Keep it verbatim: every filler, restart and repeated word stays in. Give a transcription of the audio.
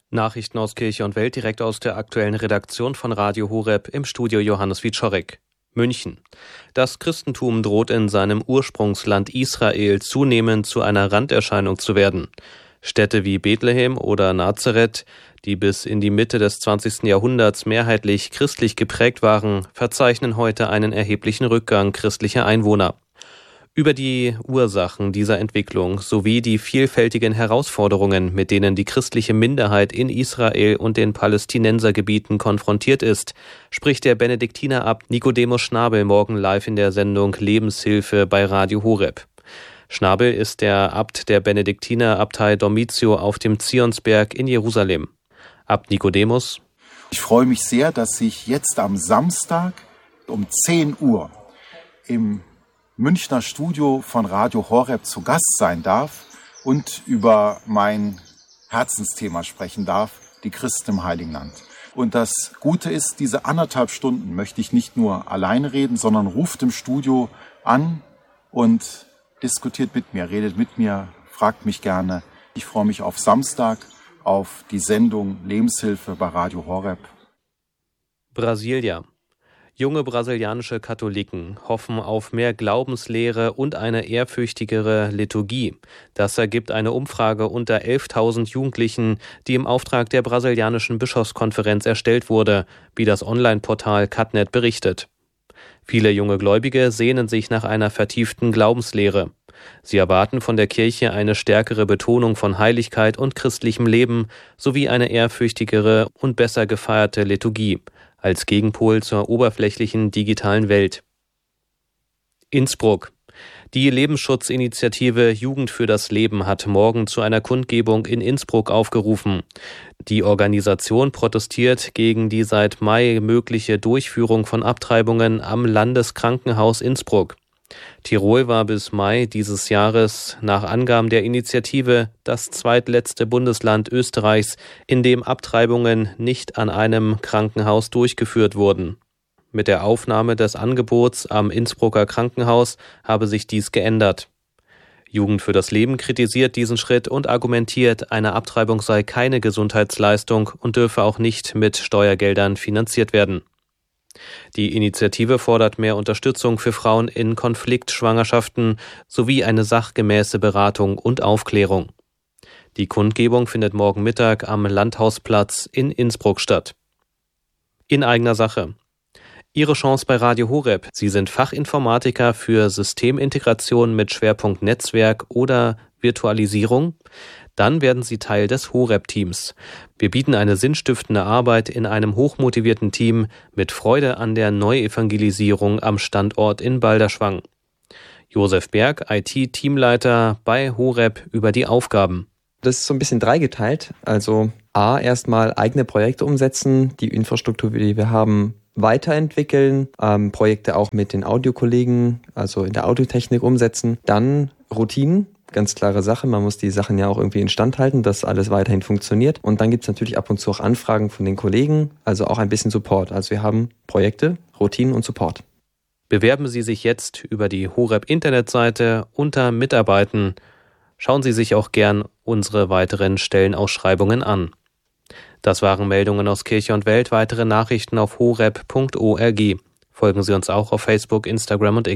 Nachrichten aus Kirche und Welt direkt aus der aktuellen Redaktion von Radio Horeb, im Studio Johannes Wieczorek. München. Das Christentum droht in seinem Ursprungsland Israel zunehmend zu einer Randerscheinung zu werden. Städte wie Bethlehem oder Nazareth, die bis in die Mitte des zwanzigsten Jahrhunderts mehrheitlich christlich geprägt waren, verzeichnen heute einen erheblichen Rückgang christlicher Einwohner. Über die Ursachen dieser Entwicklung sowie die vielfältigen Herausforderungen, mit denen die christliche Minderheit in Israel und den Palästinensergebieten konfrontiert ist, spricht der Benediktinerabt Nicodemus Schnabel morgen live in der Sendung Lebenshilfe bei Radio Horeb. Schnabel ist der Abt der Benediktinerabtei Dormitio auf dem Zionsberg in Jerusalem. Abt Nicodemus: Ich freue mich sehr, dass ich jetzt am Samstag um zehn Uhr im Münchner Studio von Radio Horeb zu Gast sein darf und über mein Herzensthema sprechen darf, die Christen im Heiligen Land. Und das Gute ist, diese anderthalb Stunden möchte ich nicht nur alleine reden, sondern ruft im Studio an und diskutiert mit mir, redet mit mir, fragt mich gerne. Ich freue mich auf Samstag, auf die Sendung Lebenshilfe bei Radio Horeb. Brasilia. Junge brasilianische Katholiken hoffen auf mehr Glaubenslehre und eine ehrfürchtigere Liturgie. Das ergibt eine Umfrage unter elftausend Jugendlichen, die im Auftrag der brasilianischen Bischofskonferenz erstellt wurde, wie das Online-Portal Catnet berichtet. Viele junge Gläubige sehnen sich nach einer vertieften Glaubenslehre. Sie erwarten von der Kirche eine stärkere Betonung von Heiligkeit und christlichem Leben sowie eine ehrfürchtigere und besser gefeierte Liturgie als Gegenpol zur oberflächlichen digitalen Welt. Innsbruck. Die Lebensschutzinitiative Jugend für das Leben hat morgen zu einer Kundgebung in Innsbruck aufgerufen. Die Organisation protestiert gegen die seit Mai mögliche Durchführung von Abtreibungen am Landeskrankenhaus Innsbruck. Tirol war bis Mai dieses Jahres nach Angaben der Initiative das zweitletzte Bundesland Österreichs, in dem Abtreibungen nicht an einem Krankenhaus durchgeführt wurden. Mit der Aufnahme des Angebots am Innsbrucker Krankenhaus habe sich dies geändert. Jugend für das Leben kritisiert diesen Schritt und argumentiert, eine Abtreibung sei keine Gesundheitsleistung und dürfe auch nicht mit Steuergeldern finanziert werden. Die Initiative fordert mehr Unterstützung für Frauen in Konfliktschwangerschaften sowie eine sachgemäße Beratung und Aufklärung. Die Kundgebung findet morgen Mittag am Landhausplatz in Innsbruck statt. In eigener Sache. Ihre Chance bei Radio Horeb. Sie sind Fachinformatiker für Systemintegration mit Schwerpunkt Netzwerk oder Virtualisierung. Dann werden Sie Teil des Horeb-Teams. Wir bieten eine sinnstiftende Arbeit in einem hochmotivierten Team mit Freude an der Neuevangelisierung am Standort in Balderschwang. Josef Berg, I T-Teamleiter bei Horeb, über die Aufgaben. Das ist so ein bisschen dreigeteilt. Also A, erstmal eigene Projekte umsetzen, die Infrastruktur, die wir haben, weiterentwickeln, ähm, Projekte auch mit den Audiokollegen, also in der Audiotechnik umsetzen. Dann Routinen. Ganz klare Sache, man muss die Sachen ja auch irgendwie instand halten, dass alles weiterhin funktioniert. Und dann gibt es natürlich ab und zu auch Anfragen von den Kollegen, also auch ein bisschen Support. Also wir haben Projekte, Routinen und Support. Bewerben Sie sich jetzt über die Horeb-Internetseite unter Mitarbeiten. Schauen Sie sich auch gern unsere weiteren Stellenausschreibungen an. Das waren Meldungen aus Kirche und Welt. Weitere Nachrichten auf horeb punkt org. Folgen Sie uns auch auf Facebook, Instagram und X.